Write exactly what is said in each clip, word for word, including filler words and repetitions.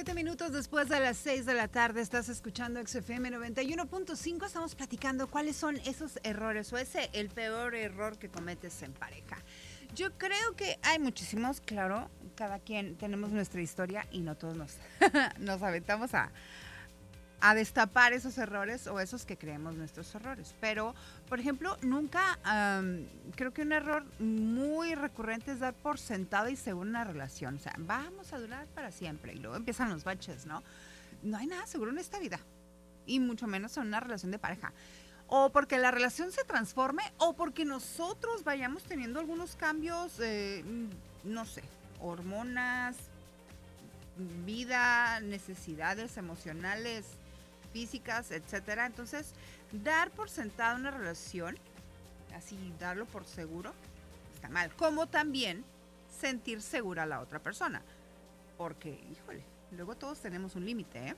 Siete minutos después de las seis de la tarde, estás escuchando X F M noventa y uno punto cinco. Estamos platicando cuáles son esos errores o ese el peor error que cometes en pareja. Yo creo que hay muchísimos, claro, cada quien tenemos nuestra historia y no todos nos, nos aventamos a, a destapar esos errores o esos que creemos nuestros errores. Pero, por ejemplo, nunca, um, creo que un error muy recurrente es dar por sentado y seguro una relación. O sea, vamos a durar para siempre y luego empiezan los baches, ¿no? No hay nada seguro en esta vida y mucho menos en una relación de pareja. O porque la relación se transforme o porque nosotros vayamos teniendo algunos cambios, eh, no sé, hormonas, vida, necesidades emocionales, físicas, etcétera. Entonces, dar por sentada una relación, así darlo por seguro, está mal. Como también sentir segura a la otra persona. Porque, híjole, luego todos tenemos un límite, ¿eh?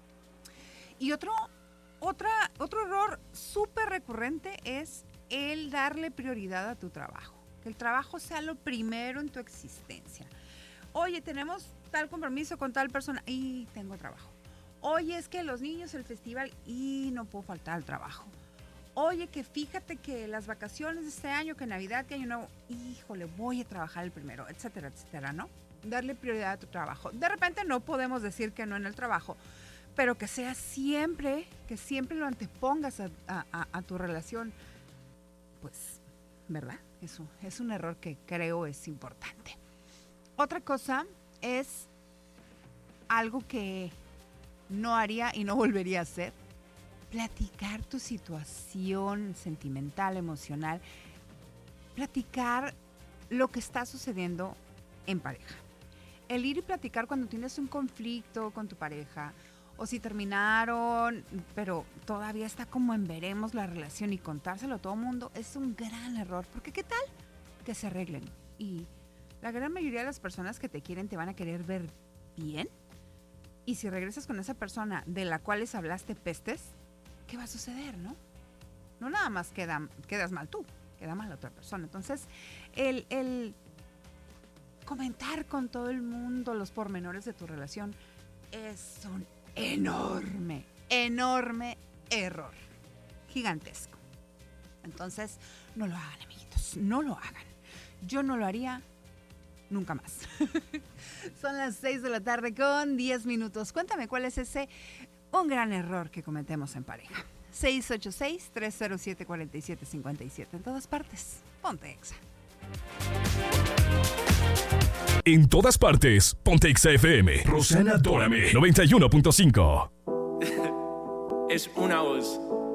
Y otro, otra, otro error súper recurrente es el darle prioridad a tu trabajo. Que el trabajo sea lo primero en tu existencia. Oye, tenemos tal compromiso con tal persona y tengo trabajo. Oye, es que los niños, el festival y no puedo faltar al trabajo. Oye, que fíjate que las vacaciones de este año, que Navidad, que Año Nuevo, híjole, voy a trabajar el primero, etcétera, etcétera, ¿no? Darle prioridad a tu trabajo. De repente no podemos decir que no en el trabajo, pero que sea siempre, que siempre lo antepongas a, a, a tu relación. Pues, ¿verdad? Eso es un error que creo es importante. Otra cosa es algo que no haría y no volvería a hacer. Platicar tu situación sentimental, emocional. Platicar lo que está sucediendo en pareja. El ir y platicar cuando tienes un conflicto con tu pareja o si terminaron, pero todavía está como en veremos la relación y contárselo a todo el mundo es un gran error. Porque ¿qué tal? Que se arreglen. Y la gran mayoría de las personas que te quieren te van a querer ver bien. Y si regresas con esa persona de la cual les hablaste pestes, ¿qué va a suceder, no? No nada más queda, quedas mal tú, queda mal la otra persona. Entonces, el, el comentar con todo el mundo los pormenores de tu relación es un enorme, enorme error. Gigantesco. Entonces, no lo hagan, amiguitos, no lo hagan. Yo no lo haría nunca más. Son las seis de la tarde con diez minutos. Cuéntame cuál es ese un gran error que cometemos en pareja. seis ocho seis, tres cero siete, cuatro siete cinco siete. En todas partes, ponte Exa. En todas partes, ponte Exa F M. Rosana Dórame, noventa y uno punto cinco. Es una voz.